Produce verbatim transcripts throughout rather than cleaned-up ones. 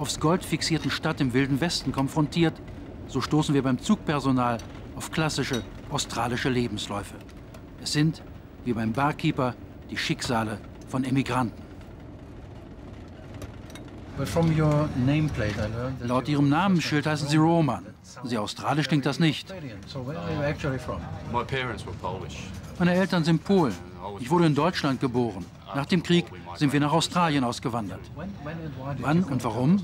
aufs Gold fixierten Stadt im Wilden Westen konfrontiert, so stoßen wir beim Zugpersonal auf klassische australische Lebensläufe. Es sind, wie beim Barkeeper, die Schicksale von Emigranten. Laut Ihrem Namensschild heißen Sie Roman. Sehr australisch klingt das nicht. Meine Eltern sind Polen. Ich wurde in Deutschland geboren. Nach dem Krieg sind wir nach Australien ausgewandert. Wann und warum?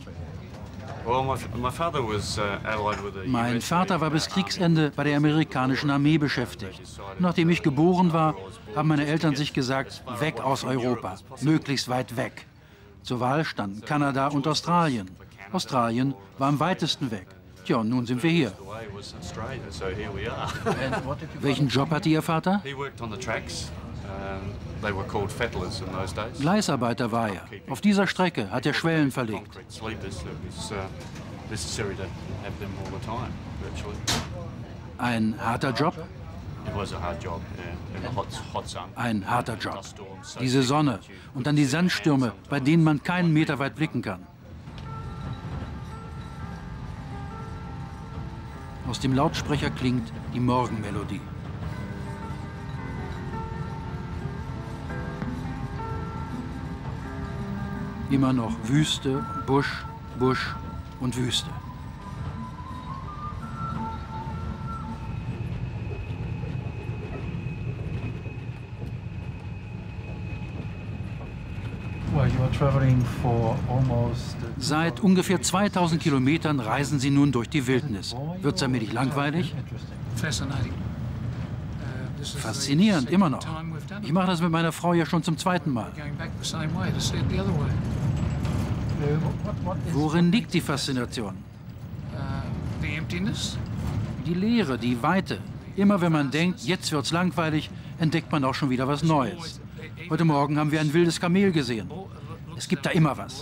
Mein Vater war bis Kriegsende bei der amerikanischen Armee beschäftigt. Nachdem ich geboren war, haben meine Eltern sich gesagt, weg aus Europa, möglichst weit weg. Zur Wahl standen Kanada und Australien. Australien war am weitesten weg. Tja, und nun sind wir hier. Welchen Job hatte Ihr Vater? Gleisarbeiter war er. Auf dieser Strecke hat er Schwellen verlegt. Ein harter Job? Ein harter Job. Diese Sonne und dann die Sandstürme, bei denen man keinen Meter weit blicken kann. Aus dem Lautsprecher klingt die Morgenmelodie. Immer noch Wüste und Busch, Busch und Wüste. Seit ungefähr zweitausend Kilometern reisen Sie nun durch die Wildnis. Wird es allmählich langweilig? Faszinierend, immer noch. Ich mache das mit meiner Frau ja schon zum zweiten Mal. Worin liegt die Faszination? Die Leere, die Weite. Immer wenn man denkt, jetzt wird's langweilig, entdeckt man auch schon wieder was Neues. Heute Morgen haben wir ein wildes Kamel gesehen. Es gibt da immer was.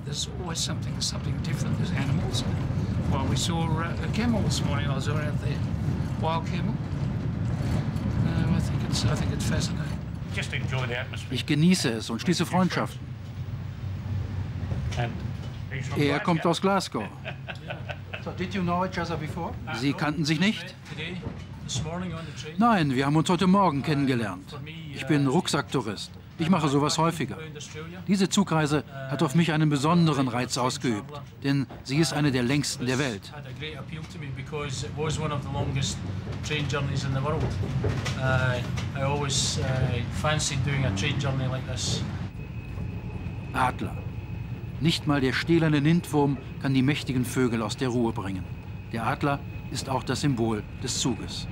Ich genieße es und schließe Freundschaften. Er kommt aus Glasgow. Sie kannten sich nicht? Nein, wir haben uns heute Morgen kennengelernt. Ich bin Rucksacktourist. Ich mache sowas häufiger. Diese Zugreise hat auf mich einen besonderen Reiz ausgeübt, denn sie ist eine der längsten der Welt. Adler. Nicht mal der stählerne Lindwurm kann die mächtigen Vögel aus der Ruhe bringen. Der Adler ist auch das Symbol des Zuges.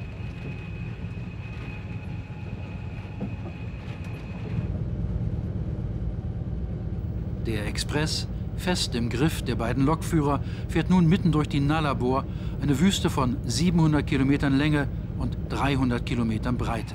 Der Express, fest im Griff der beiden Lokführer, fährt nun mitten durch die Nullarbor, eine Wüste von siebenhundert Kilometern Länge und dreihundert Kilometern Breite.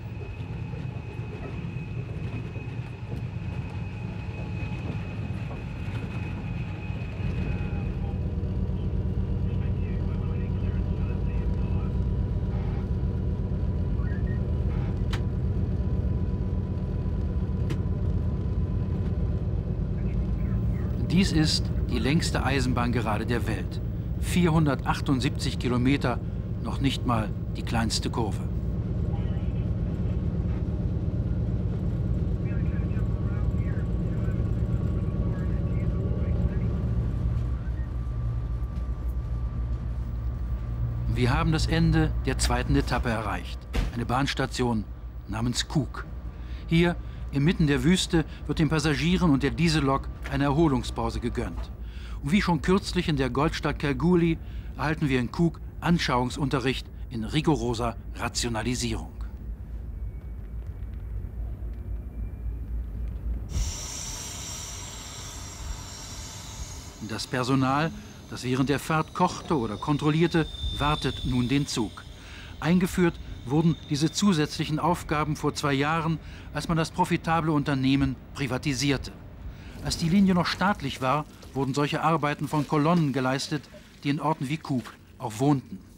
Dies ist die längste Eisenbahngerade der Welt. vierhundertachtundsiebzig Kilometer, noch nicht mal die kleinste Kurve. Wir haben das Ende der zweiten Etappe erreicht. Eine Bahnstation namens Cook. Hier inmitten der Wüste wird den Passagieren und der Diesellok eine Erholungspause gegönnt. Und wie schon kürzlich in der Goldstadt Kalgoorlie erhalten wir in Cook Anschauungsunterricht in rigoroser Rationalisierung. Das Personal, das während der Fahrt kochte oder kontrollierte, wartet nun den Zug. Eingeführt wurden diese zusätzlichen Aufgaben vor zwei Jahren, als man das profitable Unternehmen privatisierte. Als die Linie noch staatlich war, wurden solche Arbeiten von Kolonnen geleistet, die in Orten wie Cook auch wohnten.